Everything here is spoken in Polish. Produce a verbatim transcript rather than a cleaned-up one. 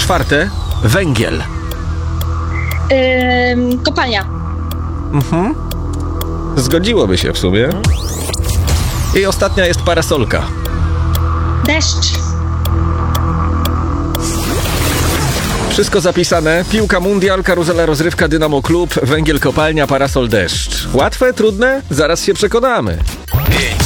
Czwarte, węgiel. Ym, kopalnia. Mhm. Zgodziłoby się w sumie. I ostatnia jest parasolka. Deszcz. Wszystko zapisane. Piłka mundial, karuzela rozrywka, Dynamo Klub, węgiel, kopalnia, parasol, deszcz. Łatwe, trudne? Zaraz się przekonamy. pięć,